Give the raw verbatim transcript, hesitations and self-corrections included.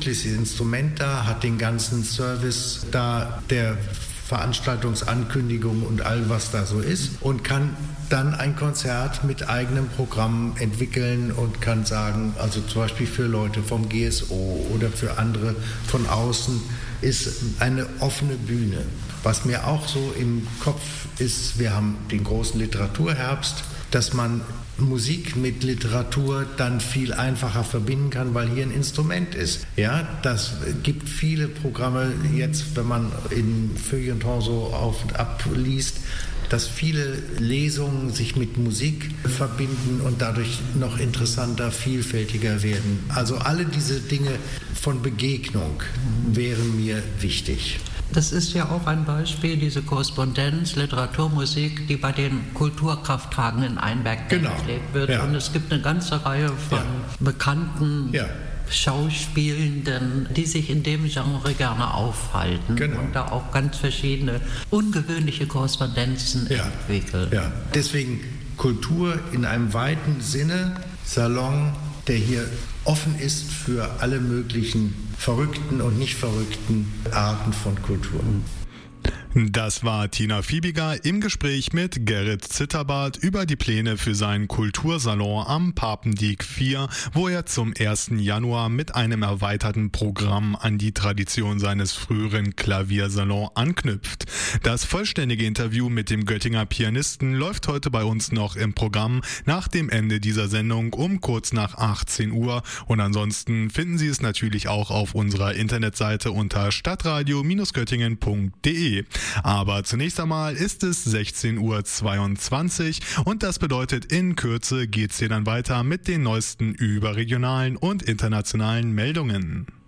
musikalisches Instrument da, hat den ganzen Service da, der Veranstaltungsankündigung und all was da so ist und kann dann ein Konzert mit eigenem Programm entwickeln und kann sagen, also zum Beispiel für Leute vom G S O oder für andere von außen, ist eine offene Bühne. Was mir auch so im Kopf ist, wir haben den großen Literaturherbst, dass man Musik mit Literatur dann viel einfacher verbinden kann, weil hier ein Instrument ist. Ja, das gibt viele Programme jetzt, wenn man in Feuilleton so auf und ab liest, dass viele Lesungen sich mit Musik verbinden und dadurch noch interessanter, vielfältiger werden. Also alle diese Dinge von Begegnung wären mir wichtig. Das ist ja auch ein Beispiel, diese Korrespondenz, Literaturmusik, die bei den Kulturkrafttragenden Einberg genau. gelebt wird. Ja. Und es gibt eine ganze Reihe von ja. bekannten ja. Schauspielenden, die sich in dem Genre gerne aufhalten genau. und da auch ganz verschiedene ungewöhnliche Korrespondenzen ja. entwickeln. Ja. Deswegen Kultur in einem weiten Sinne, Salon, der hier offen ist für alle möglichen verrückten und nicht verrückten Arten von Kultur. Das war Tina Fiebiger im Gespräch mit Gerrit Zitterbart über die Pläne für seinen Kultursalon am Papendieck vier, wo er zum ersten Januar mit einem erweiterten Programm an die Tradition seines früheren Klaviersalons anknüpft. Das vollständige Interview mit dem Göttinger Pianisten läuft heute bei uns noch im Programm nach dem Ende dieser Sendung um kurz nach achtzehn Uhr und ansonsten finden Sie es natürlich auch auf unserer Internetseite unter stadtradio Göttingen punkt de. Aber zunächst einmal ist es sechzehn Uhr zweiundzwanzig und das bedeutet, in Kürze geht's hier dann weiter mit den neuesten überregionalen und internationalen Meldungen.